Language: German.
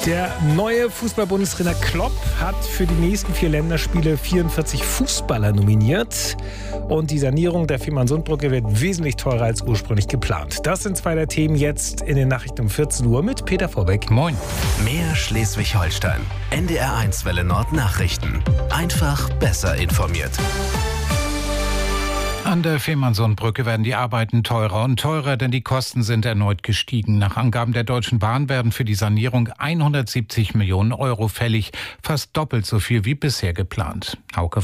Der neue Fußball-Bundestrainer Klopp hat für die nächsten 4 Länderspiele 44 Fußballer nominiert. Und die Sanierung der Fehmarn-Sund-Brücke wird wesentlich teurer als ursprünglich geplant. Das sind 2 der Themen jetzt in den Nachrichten um 14 Uhr mit Peter Vorbeck. Moin. Mehr Schleswig-Holstein. NDR1 Welle Nord Nachrichten. Einfach besser informiert. An der Fehmarn-Sund-Brücke werden die Arbeiten teurer und teurer, denn die Kosten sind erneut gestiegen. Nach Angaben der Deutschen Bahn werden für die Sanierung 170 Millionen Euro fällig, fast doppelt so viel wie bisher geplant. Hauke